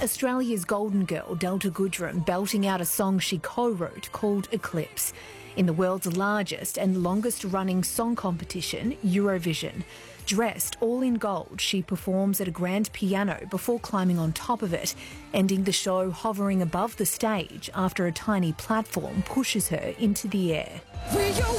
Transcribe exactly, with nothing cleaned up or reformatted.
Australia's golden girl, Delta Goodrem, belting out a song she co-wrote called Eclipse in the world's largest and longest-running song competition, Eurovision. Dressed all in gold, she performs at a grand piano before climbing on top of it, ending the show hovering above the stage after a tiny platform pushes her into the air. We are